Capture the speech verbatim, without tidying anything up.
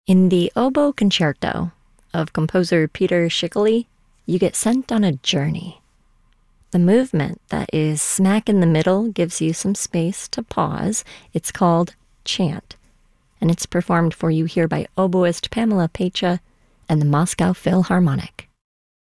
In the Oboe Concerto of composer Peter Schickele, you get sent on a journey. The movement that is smack in the middle gives you some space to pause. It's called chant, and it's performed for you here by oboist Pamela Pecha and the Moscow Philharmonic.